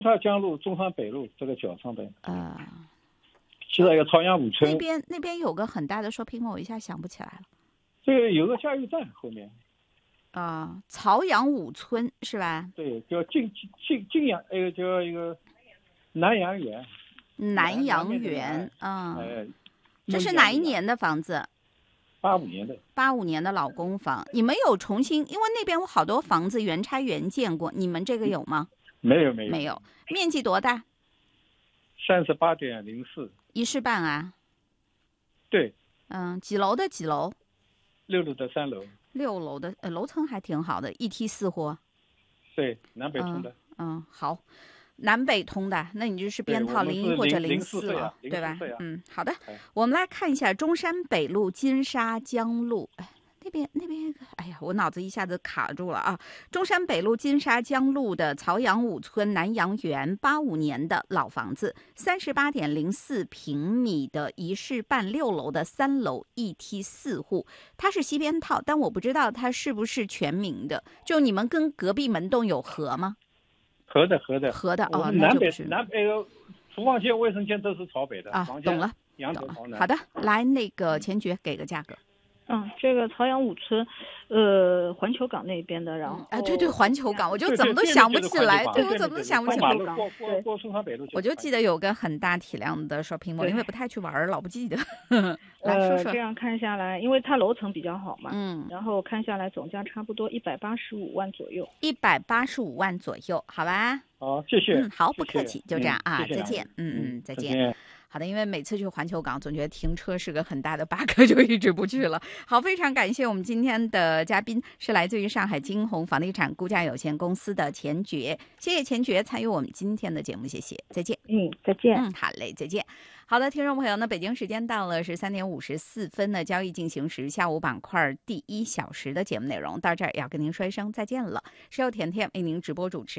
沙江路、中山北路这个角上的， 呃， 现在有朝阳五村那边有个很大的 shopping mall， 我一下想不起来了。 这个有个加油站后面。 朝阳五村是吧？ 对，叫晋阳，叫一个南阳园。 南阳园，这是哪一年的房子 ？85年的。 85年的老公房。你们有重新，因为那边有好多房子原拆原建过，你们这个有吗？ 没有。 面积多大 ？38.04。 1室半啊？ 对。 几楼的几楼 ？6楼的3楼。 6楼的，楼层还挺好的，1梯4户。 对，南北通的。 好，南北通的，那你就是编号01或者04了，对吧？好的，我们来看一下中山北路金沙江路。那边，哎呀，我脑子一下子卡住了啊！中山北路金沙江路的曹阳五村南阳园，85年的老房子，38.04平米的1室半6楼的3楼1梯4户，它是西边套，但我不知道它是不是全名的。就你们跟隔壁门洞有合吗？ 合的那就不是。 南北厨房间、卫生间都是朝北的。 懂了。好的，来那个钱爵给个价格。 这个朝阳五村，环球港那边的，然后对，环球港，我就怎么都想不起来，我怎么都想不起来。 过中山北路， 我就记得有个很大体量的 shopping mall，因为不太去玩，老不记得。来说说。 这样看下来，因为它楼层比较好嘛，然后看下来总价差不多185万左右。 185万左右，好吧？ 好，谢谢。 好，不客气，就这样啊，再见。再见。 再见。 好的，因为每次去环球港，总觉得停车是个很大的 bug， 就一直不去了。好，非常感谢我们今天的嘉宾是来自于上海金鸿房地产估价有限公司的钱爵，谢谢钱爵参与我们今天的节目，谢谢，再见。 再见。 好嘞，再见。好的，听众朋友，那北京时间到了13点54分的交易进行时，下午板块第1小时的节目内容到这儿要跟您说一声再见了，是由甜甜为您直播主持。